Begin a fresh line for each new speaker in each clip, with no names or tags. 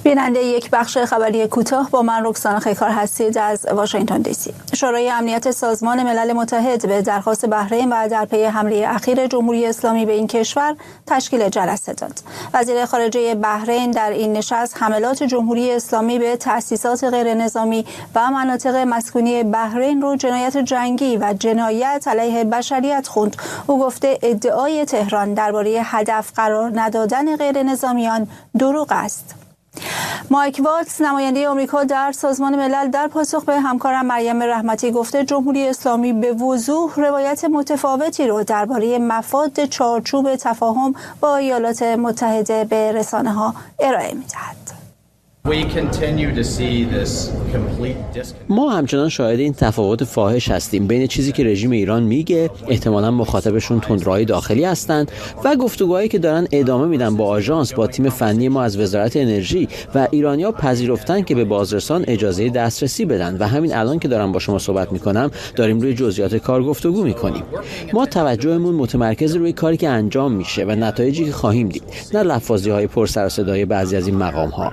بیننده یک بخش خبری کوتاه با من رکسانا خیکار هستید از واشنگتن دی سی. شورای امنیت سازمان ملل متحد به درخواست بحرین و در پی حمله اخیر جمهوری اسلامی به این کشور تشکیل جلسه داد. وزیر خارجه بحرین در این نشست حملات جمهوری اسلامی به تأسیسات غیر نظامی و مناطق مسکونی بحرین رو جنایت جنگی و جنایت علیه بشریت خوند. او گفته ادعای تهران درباره هدف قرار ندادن غیر نظامیان دروغ است. مایک والتز نماینده آمریکا در سازمان ملل در پاسخ به همکارم مریم رحمتی گفته جمهوری اسلامی به وضوح روایت متفاوتی رو درباره مفاد چارچوب تفاهم با ایالات متحده به رسانه‌ها ارائه می‌دهد.
ما همچنان شاهد این تفاوت فاحش هستیم بین چیزی که رژیم ایران میگه، احتمالاً مخاطبشون تندروهای داخلی هستند، و گفتگوهایی که دارن ادامه میدن با آژانس، با تیم فنی ما از وزارت انرژی، و ایرانی‌ها پذیرفتن که به بازرسان اجازه دسترسی بدن و همین الان که دارم با شما صحبت میکنم داریم روی جزئیات کار گفتگو میکنیم. ما توجهمون متمرکز روی کاری که انجام میشه و نتایجی که خواهیم دید، نه لفاظی‌های پر سر و صدای بعضی از این مقام‌ها.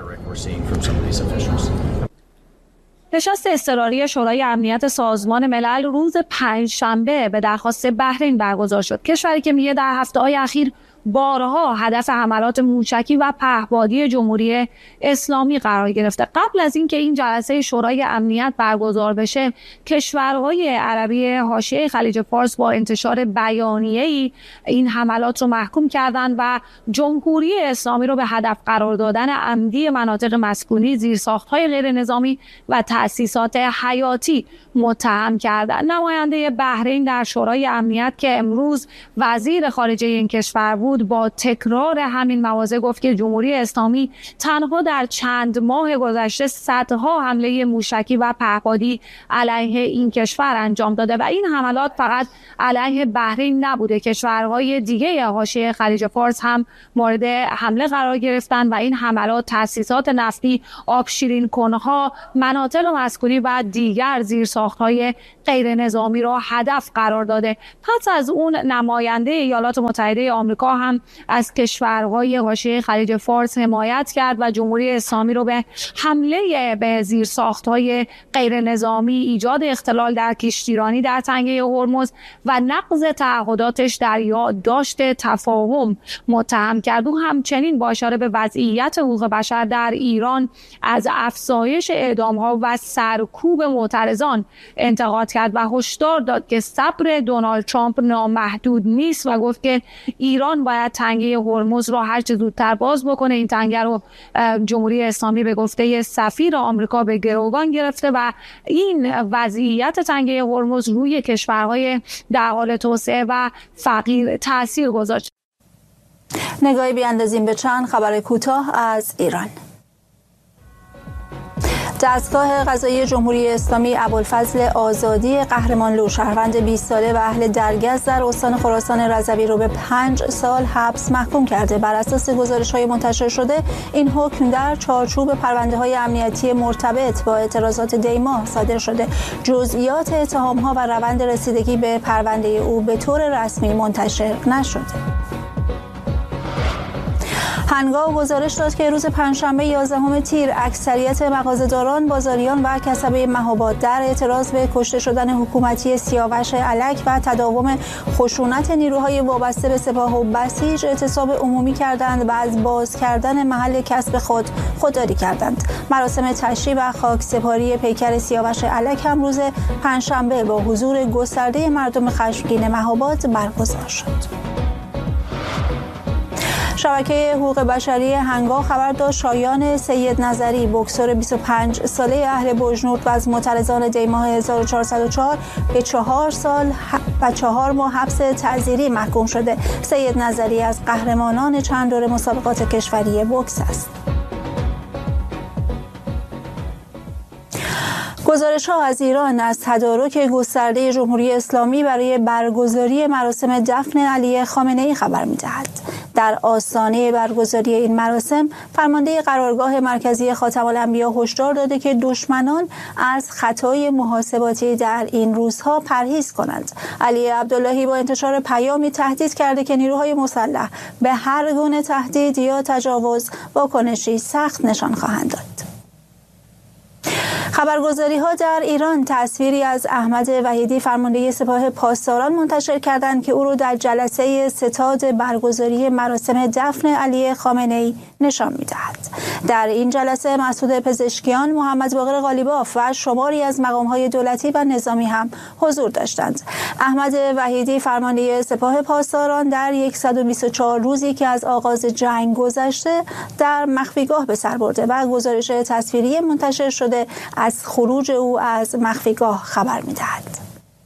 نشست اضطراری شورای امنیت سازمان ملل روز پنجشنبه به درخواست بحرین برگزار شد. کشوری که میگه در هفته‌های اخیر بارها هدف حملات موشکی و پهپادی جمهوری اسلامی قرار گرفته. قبل از اینکه این جلسه شورای امنیت برگزار بشه، کشورهای عربی حاشیه خلیج فارس با انتشار بیانیه‌ای این حملات رو محکوم کردند و جمهوری اسلامی رو به هدف قرار دادن عمدی مناطق مسکونی، زیرساخت‌های غیر نظامی و تأسیسات حیاتی متهم کردند. نماینده بحرین در شورای امنیت که امروز وزیر خارجه این کشور بود، با تکرار همین مواضع گفت که جمهوری اسلامی تنها در چند ماه گذشته صدها حمله موشکی و پهپادی علیه این کشور انجام داده و این حملات فقط علیه بحرین نبوده. کشورهای دیگه حاشیه خلیج فارس هم مورد حمله قرار گرفتن و این حملات تأسیسات نفتی، آبشیرین کنها، مناطق مسکونی و دیگر زیرساخت‌های غیر نظامی را هدف قرار داده. پس از اون نماینده ایالات متحده آمریکا هم از کشورهای حاشیه خلیج فارس حمایت کرد و جمهوری اسلامی رو به حمله به زیرساخت‌های غیر نظامی، ایجاد اختلال در کشتیرانی در تنگه هرمز و نقض تعهداتش در یادداشت تفاهم متهم کرد. او همچنین با اشاره به وضعیت حقوق بشر در ایران از افزایش اعدام‌ها و سرکوب معترضان انتقاد کرد و هشدار داد که صبر دونالد ترامپ نامحدود نیست و گفت که ایران باید تنگه هرمز را هر چه زودتر باز بکنه. این تنگه رو جمهوری اسلامی به گفته سفیر آمریکا به گروگان گرفته و این وضعیت تنگه هرمز روی کشورهای در حال توسعه و فقیر تاثیر گذاشت.
نگاهی بیاندازیم به چند خبر کوتاه از ایران. دستگاه قضایی جمهوری اسلامی ابوالفضل آزادی قهرمانلو، شهروند 20 ساله و اهل درگز در استان خراسان رضوی رو به 5 سال حبس محکوم کرده. بر اساس گزارش‌های منتشر شده این حکم در چارچوب پرونده‌های امنیتی مرتبط با اعتراضات دیما صادر شده. جزئیات اتهام‌ها و روند رسیدگی به پرونده او به طور رسمی منتشر نشده. هنگام گزارش داد که روز پنجشنبه 11 تیر اکثریت مغازه‌داران، بازاریان و کسبه مهاباد در اعتراض به کشته شدن حکومتی سیاوش الک و تداوم خشونت نیروهای وابسته به سپاه و بسیج اعتصاب عمومی کردند و از باز کردن محل کسب خود خودداری کردند. مراسم تشییع و خاکسپاری پیکر سیاوش الک هم روز پنجشنبه با حضور گسترده مردم خشمگین مهاباد برگزار شد. شبکه حقوق بشری هنگا خبر داد شایان سید نظری، بوکسور 25 ساله اهل بجنورد و از معترضان دیماه 1404 به 4 سال و 4 ماه حبس تعزیری محکوم شده. سید نظری از قهرمانان چند دوره مسابقات کشوری بوکس است. گزارش‌ها از ایران از تدارک گسترده جمهوری اسلامی برای برگزاری مراسم دفن علی خامنه‌ای خبر می‌دهد. در آستانه برگزاری این مراسم فرمانده قرارگاه مرکزی خاتم الانبیا هشدار داده که دشمنان از خطای محاسباتی در این روزها پرهیز کنند. علی عبداللهی با انتشار پیامی تهدید کرده که نیروهای مسلح به هر گونه تهدید یا تجاوز واکنشی سخت نشان خواهند داد. خبرگزاری‌ها در ایران تصویری از احمد وحیدی فرمانده سپاه پاسداران منتشر کردند که او را در جلسه ستاد برگزاری مراسم دفن علی خامنه‌ای نشان می‌دهد. در این جلسه مسعود پزشکیان، محمد باقر قالیباف و شماری از مقام‌های دولتی و نظامی هم حضور داشتند. احمد وحیدی فرمانده سپاه پاسداران در 124 روزی که از آغاز جنگ گذشته در مخفیگاه به سر برده و گزارش تصویری منتشر شده از خروج او از مخفیگاه خبر می‌دهد.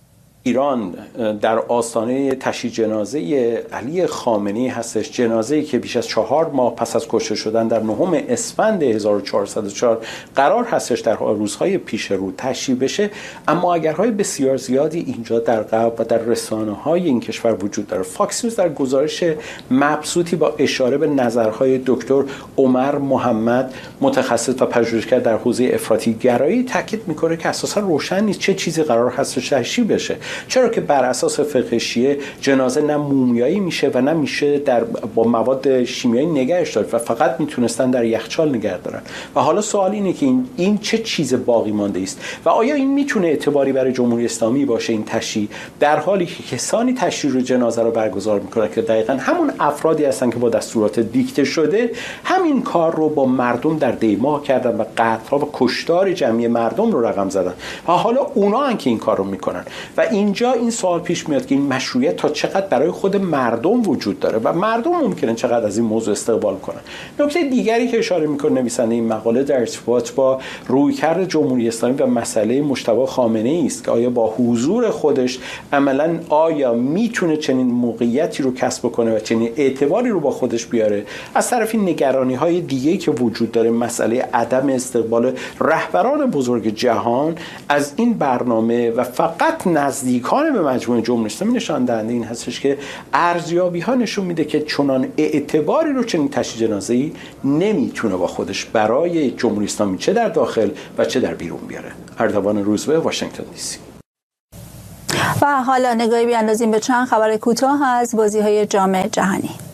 ایران در آستانه تشییع جنازه علی خامنه‌ای هستش، جنازه‌ای که بیش از 4 ماه پس از کشته شدن در 9 اسفند 1404 قرار هستش در روزهای پیش رو تشییع بشه. اما اگرهای بسیار زیادی اینجا در غرب و در رسانه‌های این کشور وجود داره. فاکس نیوز در گزارش مبسوطی با اشاره به نظرهای دکتر عمر محمد، متخصص و پژوهشگر در حوزه افراطی گرایی، تاکید میکنه که اساسا روشن نیست چه چیزی قرار هستش تشییع بشه، چرا که بر اساس فقه شیعه جنازه نه مومیایی میشه و نه میشه با مواد شیمیایی نگهش داشت و فقط میتونستن در یخچال نگه دارن. و حالا سوال اینه که این چه چیز باقی مانده است و آیا این میتونه اعتباری برای جمهوری اسلامی باشه این تشییع، در حالی که کسانی تشییع رو جنازه رو برگزار میکنن که دقیقاً همون افرادی هستن که با دستورات دیکته شده همین کار رو با مردم در دیماه کردن و قتل‌ها و کشتار جمعی مردم رو رقم زدن و حالا اونا هن که این کار رو میکنن. و اینجا این سوال پیش میاد که این مشروعیت تا چقدر برای خود مردم وجود داره و مردم ممکنه چقدر از این موضوع استقبال کنن. نکته دیگری که اشاره میکنه نویسنده این مقاله در ارتباط با رویکرد جمهوری اسلامی و مسئله مجتبی خامنه‌ای است که آیا با حضور خودش عملاً آیا میتونه چنین موقعیتی رو کسب کنه و چنین اعتباری رو با خودش بیاره. از طرفی نگرانی‌های دیگه‌ای که وجود داره، مسئله عدم استقبال رهبران بزرگ جهان از این برنامه و فقط نزدیکان به مجموعه جمهوری اسلامی نشان دهنده این هستش که ارزیابی‌ها نشون میده که چنان اعتباری رو چنین تشییع جنازه‌ای نمیتونه با خودش برای جمهوری اسلامی چه در داخل و چه در بیرون بیاره. اردوان روزبه، واشنگتن دی سی.
و حالا نگاهی بیاندازیم به چند خبر کوتاه از بازی‌های جام جهانی.